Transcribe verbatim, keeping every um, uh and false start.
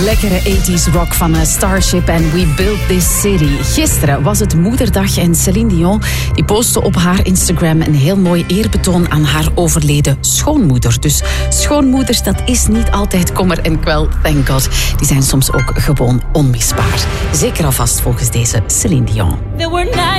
Lekkere eighties rock van Starship en We Built This City. Gisteren was het Moederdag en Céline Dion die postte op haar Instagram een heel mooi eerbetoon aan haar overleden schoonmoeder. Dus schoonmoeders, dat is niet altijd kommer en kwel, thank God. Die zijn soms ook gewoon onmisbaar. Zeker alvast volgens deze Céline Dion.